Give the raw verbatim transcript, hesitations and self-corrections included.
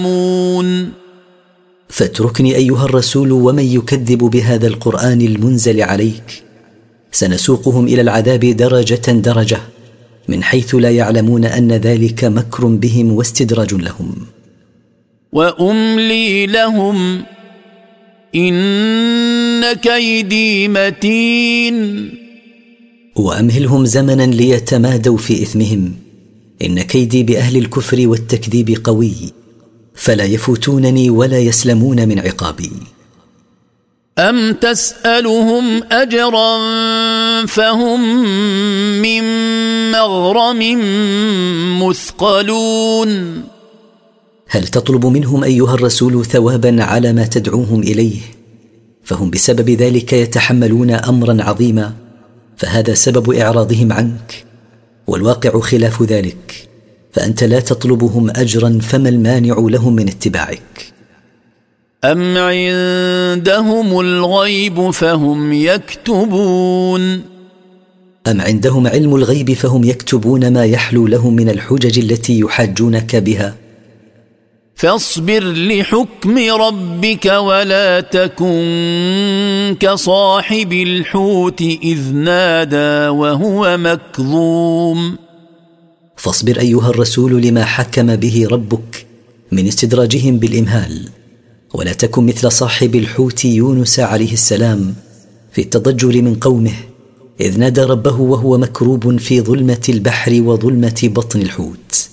فاتركني أيها الرسول ومن يكذب بهذا القرآن المنزل عليك، سنسوقهم إلى العذاب درجة درجة من حيث لا يعلمون أن ذلك مكر بهم واستدراج لهم. وأملي لهم إن كيدي متين. وأمهلهم زمنا ليتمادوا في إثمهم، إن كيدي بأهل الكفر والتكذيب قوي، فلا يفوتونني ولا يسلمون من عقابي. أم تسألهم أجرا فهم من مغرم مثقلون. هل تطلب منهم أيها الرسول ثوابا على ما تدعوهم إليه؟ فهم بسبب ذلك يتحملون أمرا عظيما، فهذا سبب إعراضهم عنك، والواقع خلاف ذلك، فأنت لا تطلبهم أجرا، فما المانع لهم من اتباعك؟ أم عندهم الغيب فهم يكتبون. أم عندهم علم الغيب فهم يكتبون ما يحلو لهم من الحجج التي يحاجونك بها؟ فاصبر لحكم ربك ولا تكن كصاحب الحوت إذ نادى وهو مكظوم. فاصبر أيها الرسول لما حكم به ربك من استدراجهم بالإمهال، ولا تكن مثل صاحب الحوت يونس عليه السلام في التضجر من قومه إذ نادى ربه وهو مكروب في ظلمة البحر وظلمة بطن الحوت.